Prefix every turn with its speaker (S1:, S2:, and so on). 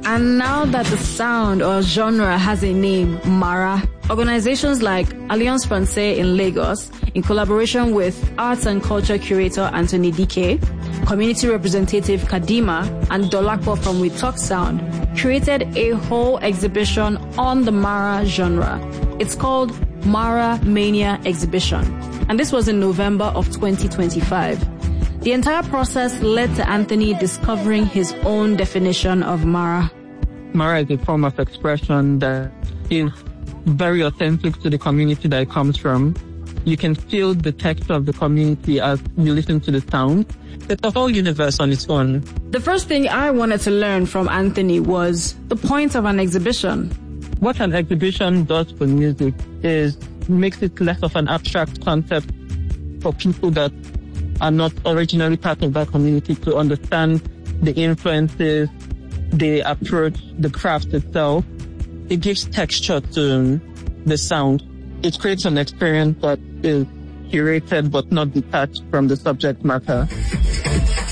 S1: And now that the sound or genre has a name, Mara, organizations like Alliance Francaise in Lagos, in collaboration with arts and culture curator Anthony Dike, community representative Kadima, and Dolakbo from We Talk Sound, created a whole exhibition on the Mara genre. It's called Mara Mania Exhibition, and this was in November of 2025. The entire process led to Anthony discovering his own definition of Mara.
S2: Mara is a form of expression that is very authentic to the community that it comes from. You can feel the texture of the community as you listen to the sound. It's a whole universe on its own.
S1: The first thing I wanted to learn from Anthony was the point of an exhibition.
S2: What an exhibition does for music is makes it less of an abstract concept for people that are not originally part of that community to understand the influences, the approach, the craft itself. It gives texture to the sound. It creates an experience that is curated but not detached from the subject matter.